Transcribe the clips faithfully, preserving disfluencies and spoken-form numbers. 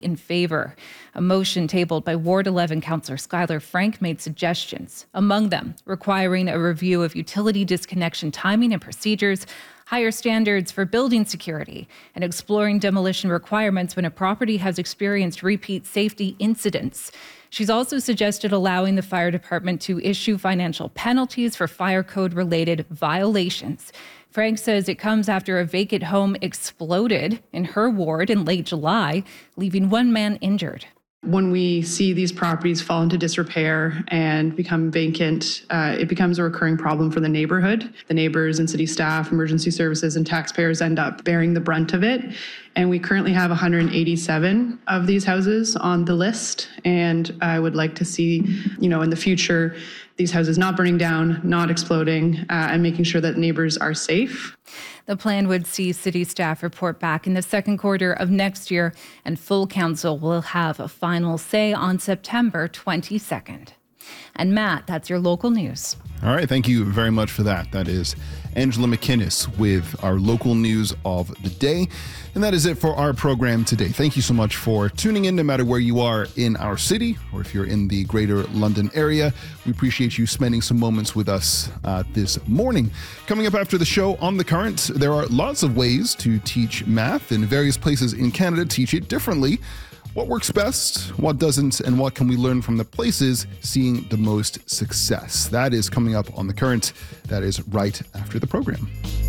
in favor. A motion tabled by Ward eleven Councillor Skylar Frank made suggestions, among them requiring a review of utility disconnection timing and procedures, higher standards for building security, and exploring demolition requirements when a property has experienced repeat safety incidents. She's also suggested allowing the fire department to issue financial penalties for fire code related violations. Frank says it comes after a vacant home exploded in her ward in late July, leaving one man injured. When we see these properties fall into disrepair and become vacant, uh, it becomes a recurring problem for the neighborhood. The neighbors and city staff, emergency services, and taxpayers end up bearing the brunt of it. And we currently have one hundred eighty-seven of these houses on the list. And I would like to see, you know, in the future, these houses not burning down, not exploding, uh, and making sure that neighbors are safe. The plan would see city staff report back in the second quarter of next year, and full council will have a final say on September twenty-second. And Matt, that's your local news. All right, thank you very much for that. That is Angela McInnes with our local news of the day. And that is it for our program today. Thank you so much for tuning in, no matter where you are in our city or if you're in the greater London area. We appreciate you spending some moments with us uh, this morning. Coming up after the show on The Current, there are lots of ways to teach math, and various places in Canada teach it differently. What works best, what doesn't, and what can we learn from the places seeing the most success? That is coming up on The Current. That is right after the program.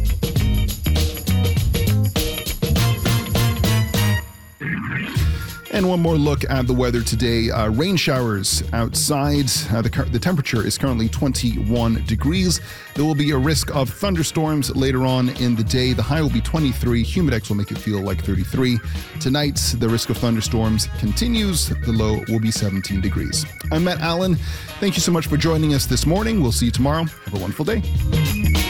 And one more look at the weather today. Uh, rain showers outside. Uh, the, the temperature is currently twenty-one degrees. There will be a risk of thunderstorms later on in the day. The high will be twenty-three. Humidex will make it feel like thirty-three. Tonight, the risk of thunderstorms continues. The low will be seventeen degrees. I'm Matt Allen. Thank you so much for joining us this morning. We'll see you tomorrow. Have a wonderful day.